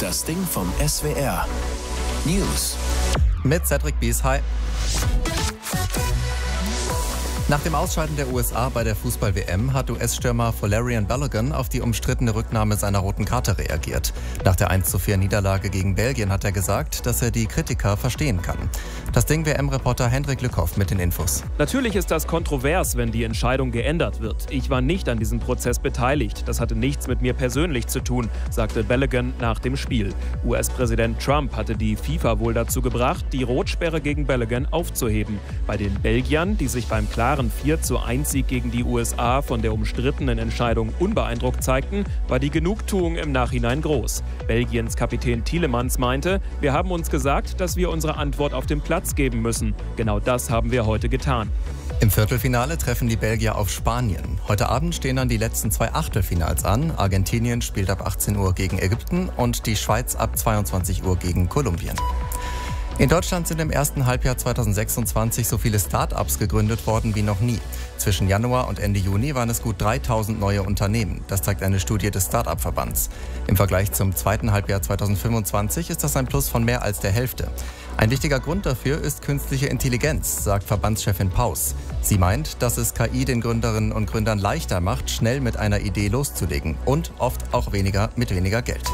Das Ding vom SWR. News. Mit Cedric Bies, hi. Nach dem Ausscheiden der USA bei der Fußball-WM hat US-Stürmer Folarin Balogun auf die umstrittene Rücknahme seiner roten Karte reagiert. Nach der 1:4 Niederlage gegen Belgien hat er gesagt, dass er die Kritiker verstehen kann. Das Ding WM-Reporter Hendrik Lückhoff mit den Infos. Natürlich ist das kontrovers, wenn die Entscheidung geändert wird. Ich war nicht an diesem Prozess beteiligt. Das hatte nichts mit mir persönlich zu tun, sagte Balogun nach dem Spiel. US-Präsident Trump hatte die FIFA wohl dazu gebracht, die Rotsperre gegen Balogun aufzuheben. Bei den Belgiern, die sich beim klaren 4:1-Sieg gegen die USA von der umstrittenen Entscheidung unbeeindruckt zeigten, war die Genugtuung im Nachhinein groß. Belgiens Kapitän Tielemans meinte, wir haben uns gesagt, dass wir unsere Antwort auf dem Platz geben müssen. Genau das haben wir heute getan. Im Viertelfinale treffen die Belgier auf Spanien. Heute Abend stehen dann die letzten 2 Achtelfinals an. Argentinien spielt ab 18 Uhr gegen Ägypten und die Schweiz ab 22 Uhr gegen Kolumbien. In Deutschland sind im ersten Halbjahr 2026 so viele Start-ups gegründet worden wie noch nie. Zwischen Januar und Ende Juni waren es gut 3000 neue Unternehmen. Das zeigt eine Studie des Start-up-Verbands. Im Vergleich zum zweiten Halbjahr 2025 ist das ein Plus von mehr als der Hälfte. Ein wichtiger Grund dafür ist künstliche Intelligenz, sagt Verbandschefin Paus. Sie meint, dass es KI den Gründerinnen und Gründern leichter macht, schnell mit einer Idee loszulegen und oft auch mit weniger Geld.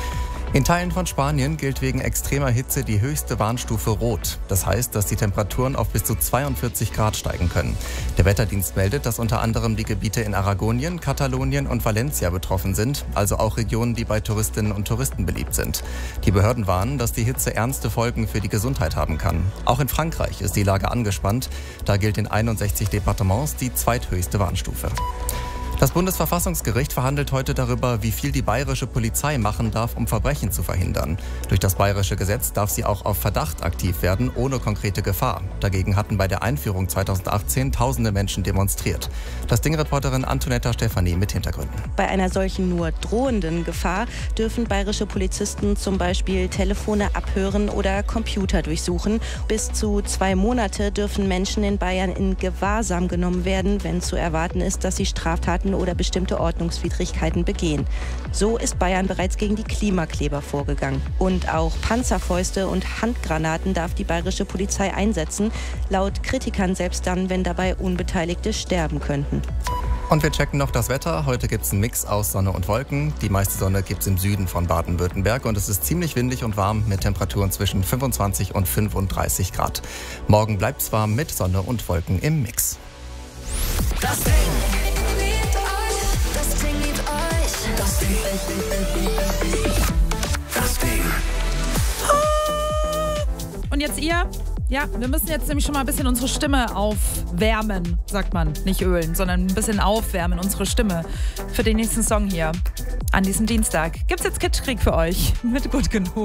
In Teilen von Spanien gilt wegen extremer Hitze die höchste Warnstufe Rot. Das heißt, dass die Temperaturen auf bis zu 42 Grad steigen können. Der Wetterdienst meldet, dass unter anderem die Gebiete in Aragonien, Katalonien und Valencia betroffen sind, also auch Regionen, die bei Touristinnen und Touristen beliebt sind. Die Behörden warnen, dass die Hitze ernste Folgen für die Gesundheit haben kann. Auch in Frankreich ist die Lage angespannt. Da gilt in 61 Departements die zweithöchste Warnstufe. Das Bundesverfassungsgericht verhandelt heute darüber, wie viel die bayerische Polizei machen darf, um Verbrechen zu verhindern. Durch das bayerische Gesetz darf sie auch auf Verdacht aktiv werden, ohne konkrete Gefahr. Dagegen hatten bei der Einführung 2018 tausende Menschen demonstriert. Das Ding-Reporterin Antonetta Stefanie mit Hintergründen. Bei einer solchen nur drohenden Gefahr dürfen bayerische Polizisten zum Beispiel Telefone abhören oder Computer durchsuchen. Bis zu 2 Monate dürfen Menschen in Bayern in Gewahrsam genommen werden, wenn zu erwarten ist, dass sie Straftaten oder bestimmte Ordnungswidrigkeiten begehen. So ist Bayern bereits gegen die Klimakleber vorgegangen. Und auch Panzerfäuste und Handgranaten darf die bayerische Polizei einsetzen, laut Kritikern selbst dann, wenn dabei Unbeteiligte sterben könnten. Und wir checken noch das Wetter. Heute gibt es einen Mix aus Sonne und Wolken. Die meiste Sonne gibt es im Süden von Baden-Württemberg und es ist ziemlich windig und warm mit Temperaturen zwischen 25 und 35 Grad. Morgen bleibt es warm mit Sonne und Wolken im Mix. Das Ding. Das Ding. Und jetzt ihr? Ja, wir müssen jetzt nämlich schon mal ein bisschen unsere Stimme aufwärmen, sagt man. Nicht ölen, sondern ein bisschen aufwärmen, unsere Stimme. Für den nächsten Song hier an diesem Dienstag gibt's jetzt Kitschkrieg für euch mit Gut genug.